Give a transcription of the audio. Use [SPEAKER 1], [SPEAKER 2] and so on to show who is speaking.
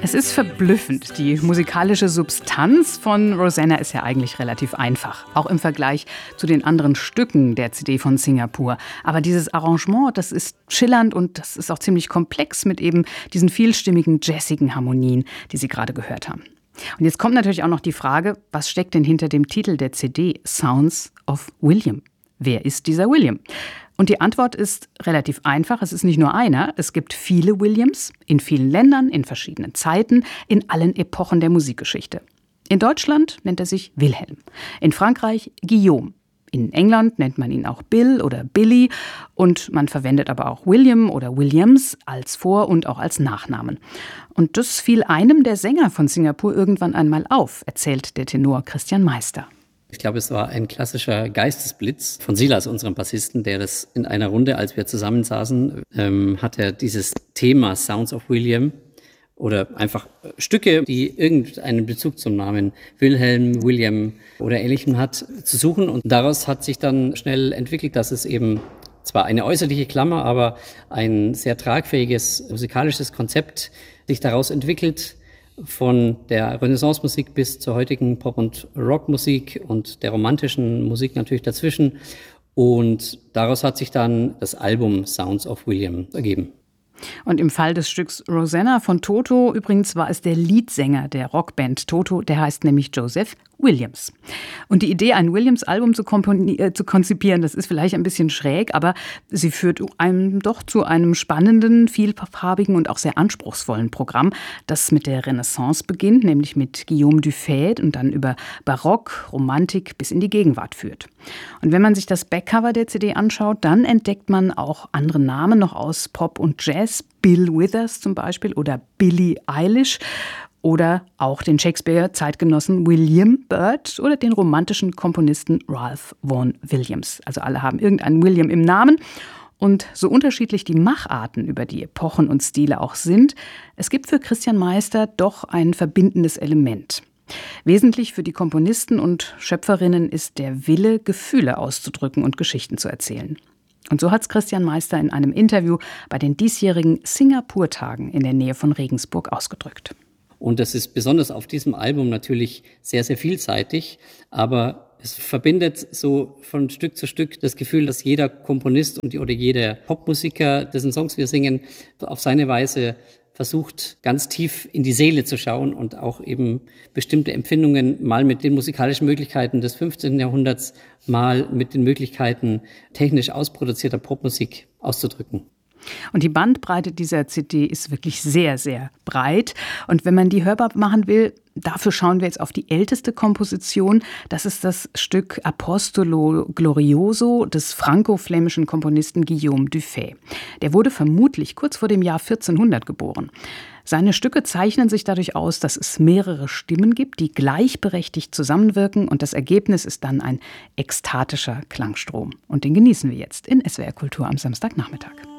[SPEAKER 1] Es ist verblüffend. Die musikalische Substanz von Rosanna ist ja eigentlich relativ einfach. Auch im Vergleich zu den anderen Stücken der CD von Singapur. Aber dieses Arrangement, das ist schillernd und das ist auch ziemlich komplex mit eben diesen vielstimmigen, jazzigen Harmonien, die Sie gerade gehört haben. Und jetzt kommt natürlich auch noch die Frage, was steckt denn hinter dem Titel der CD Sounds of William? Wer ist dieser William? Und die Antwort ist relativ einfach. Es ist nicht nur einer. Es gibt viele Williams in vielen Ländern, in verschiedenen Zeiten, in allen Epochen der Musikgeschichte. In Deutschland nennt er sich Wilhelm. In Frankreich Guillaume. In England nennt man ihn auch Bill oder Billy. Und man verwendet aber auch William oder Williams als Vor- und auch als Nachnamen. Und das fiel einem der Sänger von Singapur irgendwann einmal auf, erzählt der Tenor Christian Meister.
[SPEAKER 2] Ich glaube, es war ein klassischer Geistesblitz von Silas, unserem Bassisten, der das in einer Runde, als wir zusammensaßen, hat er dieses Thema Sounds of William oder einfach Stücke, die irgendeinen Bezug zum Namen Wilhelm, William oder Ähnlichem hat, zu suchen. Und daraus hat sich dann schnell entwickelt, dass es eben zwar eine äußerliche Klammer, aber ein sehr tragfähiges musikalisches Konzept sich daraus entwickelt, von der Renaissance-Musik bis zur heutigen Pop- und Rockmusik und der romantischen Musik natürlich dazwischen. Und daraus hat sich dann das Album Sounds of William ergeben.
[SPEAKER 1] Und im Fall des Stücks Rosanna von Toto übrigens war es der Leadsänger der Rockband Toto, der heißt nämlich Joseph Williams. Und die Idee, ein Williams-Album zu konzipieren, das ist vielleicht ein bisschen schräg, aber sie führt einem doch zu einem spannenden, vielfarbigen und auch sehr anspruchsvollen Programm, das mit der Renaissance beginnt, nämlich mit Guillaume Dufay und dann über Barock, Romantik bis in die Gegenwart führt. Und wenn man sich das Backcover der CD anschaut, dann entdeckt man auch andere Namen noch aus Pop und Jazz, Bill Withers zum Beispiel oder Billie Eilish. Oder auch den Shakespeare-Zeitgenossen William Byrd oder den romantischen Komponisten Ralph Vaughan Williams. Also alle haben irgendeinen William im Namen. Und so unterschiedlich die Macharten über die Epochen und Stile auch sind, es gibt für Christian Meister doch ein verbindendes Element. Wesentlich für die Komponisten und Schöpferinnen ist der Wille, Gefühle auszudrücken und Geschichten zu erzählen. Und so hat es Christian Meister in einem Interview bei den diesjährigen Singapur-Tagen in der Nähe von Regensburg ausgedrückt.
[SPEAKER 2] Und das ist besonders auf diesem Album natürlich sehr, sehr vielseitig, aber es verbindet so von Stück zu Stück das Gefühl, dass jeder Komponist oder jeder Popmusiker, dessen Songs wir singen, auf seine Weise versucht, ganz tief in die Seele zu schauen und auch eben bestimmte Empfindungen mal mit den musikalischen Möglichkeiten des 15. Jahrhunderts, mal mit den Möglichkeiten technisch ausproduzierter Popmusik auszudrücken.
[SPEAKER 1] Und die Bandbreite dieser CD ist wirklich sehr, sehr breit. Und wenn man die hörbar machen will, dafür schauen wir jetzt auf die älteste Komposition. Das ist das Stück Apostolo Glorioso des franco-flämischen Komponisten Guillaume Dufay. Der wurde vermutlich kurz vor dem Jahr 1400 geboren. Seine Stücke zeichnen sich dadurch aus, dass es mehrere Stimmen gibt, die gleichberechtigt zusammenwirken. Und das Ergebnis ist dann ein ekstatischer Klangstrom. Und den genießen wir jetzt in SWR Kultur am Samstagnachmittag.